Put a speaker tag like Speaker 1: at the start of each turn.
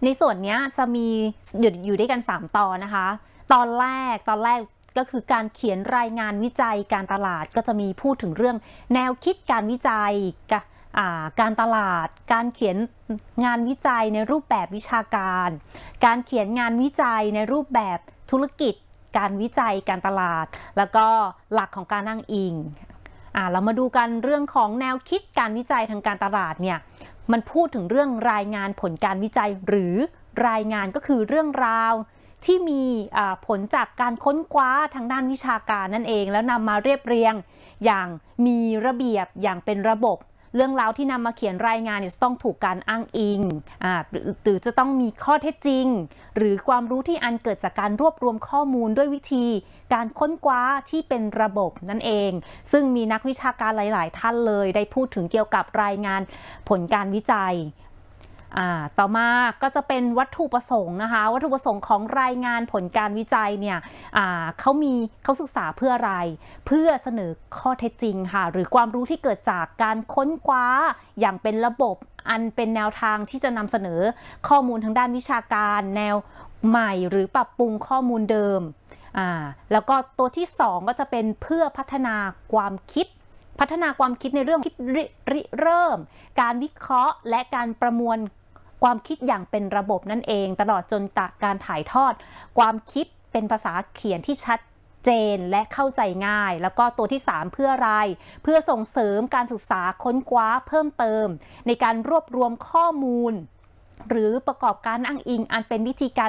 Speaker 1: ในส่วนนี้จะมีอยู่ด้วยกัน3ตอนนะคะตอนแรกก็คือการเขียนรายงานวิจัยการตลาดก็จะมีพูดถึงเรื่องแนวคิดการวิจัยการตลาดการเขียนงานวิจัยในรูปแบบวิชาการการเขียนงานวิจัยในรูปแบบธุรกิจการวิจัยการตลาดแล้วก็หลักของการอ้างอิงเรามาดูกันเรื่องของแนวคิดการวิจัยทางการตลาดเนี่ยมันพูดถึงเรื่องรายงานผลการวิจัยหรือรายงานก็คือเรื่องราวที่มีผลจากการค้นคว้าทางด้านวิชาการนั่นเองแล้วนำมาเรียบเรียงอย่างมีระเบียบอย่างเป็นระบบเรื่องราวที่นำมาเขียนรายงานจะต้องถูกการอ้างอิงหรือจะต้องมีข้อเท็จจริงหรือความรู้ที่อันเกิดจากการรวบรวมข้อมูลด้วยวิธีการค้นคว้าที่เป็นระบบนั่นเองซึ่งมีนักวิชาการหลายๆท่านเลยได้พูดถึงเกี่ยวกับรายงานผลการวิจัยต่อมาก็จะเป็นวัตถุประสงค์นะคะวัตถุประสงค์ของรายงานผลการวิจัยเนี่ยเขาศึกษาเพื่ออะไรเพื่อเสนอข้อเท็จจริงค่ะหรือความรู้ที่เกิดจากการค้นคว้าอย่างเป็นระบบอันเป็นแนวทางที่จะนำเสนอข้อมูลทางด้านวิชาการแนวใหม่หรือปรับปรุงข้อมูลเดิมแล้วก็ตัวที่2ก็จะเป็นเพื่อพัฒนาความคิดในเรื่องคิดเริ่มการวิเคราะห์และการประมวลความคิดอย่างเป็นระบบนั่นเองตลอดจนการถ่ายทอดความคิดเป็นภาษาเขียนที่ชัดเจนและเข้าใจง่ายแล้วก็ตัวที่3เพื่ออะไรเพื่อส่งเสริมการศึกษาค้นคว้าเพิ่มเติมในการรวบรวมข้อมูลหรือประกอบการอ้างอิงอันเป็นวิธีการ